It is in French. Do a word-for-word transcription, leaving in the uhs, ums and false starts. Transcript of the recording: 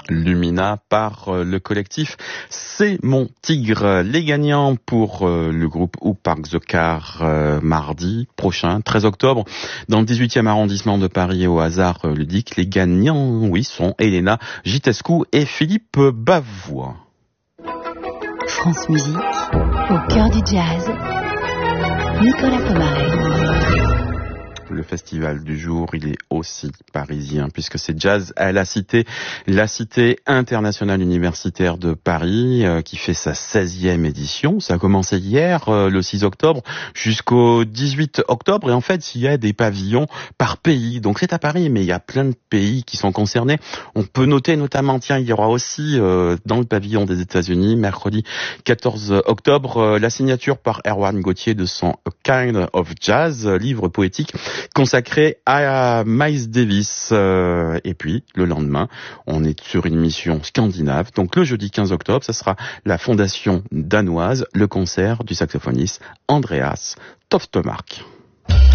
Lumina par euh, le collectif C'est mon tigre. Les gagnants pour euh, le groupe Who Park the Car euh, mardi prochain, treize octobre, dans le dix-huitième arrondissement de Paris au hasard euh, ludique. Les gagnants, oui, sont Elena Gitescu et Philippe Bavois. France Musique, au cœur du jazz, Nicolas Pomarel. Le festival du jour, il est aussi parisien, puisque c'est Jazz à la Cité, la Cité internationale universitaire de Paris, euh, qui fait sa seizième édition. Ça a commencé hier, euh, le six octobre, jusqu'au dix-huit octobre. Et en fait, il y a des pavillons par pays. Donc c'est à Paris, mais il y a plein de pays qui sont concernés. On peut noter notamment, tiens, il y aura aussi euh, dans le pavillon des États-Unis, mercredi quatorze octobre, euh, la signature par Erwan Gauthier de son A Kind of Jazz, livre poétique consacré à Miles Davis. Euh, et puis, le lendemain, on est sur une mission scandinave. Donc, le jeudi quinze octobre, ça sera la fondation danoise, le concert du saxophoniste Andreas Toftemark.